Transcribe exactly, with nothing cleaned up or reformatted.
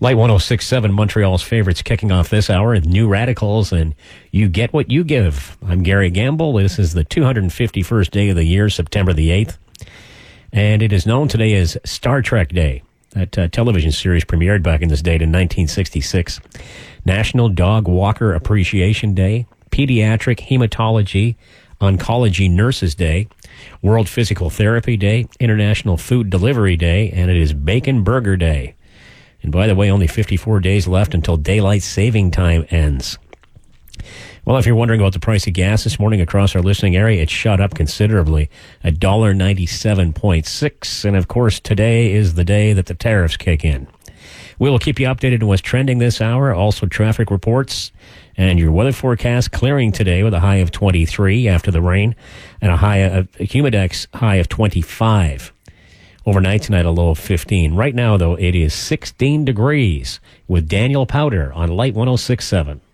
Light one oh six point seven, Montreal's favorites, kicking off this hour. New Radicals and You Get What You Give. I'm Gary Gamble. This is the two hundred fifty-first day of the year, September the eighth. And it is known today as Star Trek Day. That uh, television series premiered back in this date in nineteen sixty-six. National Dog Walker Appreciation Day. Pediatric Hematology Oncology Nurses Day. World Physical Therapy Day. International Food Delivery Day. And it is Bacon Burger Day. And by the way, only fifty-four days left until daylight saving time ends. Well, if you're wondering about the price of gas this morning across our listening area, it's shot up considerably, one dollar ninety-seven point six. And of course, today is the day that the tariffs kick in. We will keep you updated on what's trending this hour, also traffic reports, and your weather forecast clearing today with a high of twenty-three after the rain, and a high of a humidex high of twenty-five. Overnight tonight, a low of fifteen. Right now, though, it is sixteen degrees with Daniel Powder on Light one oh six point seven.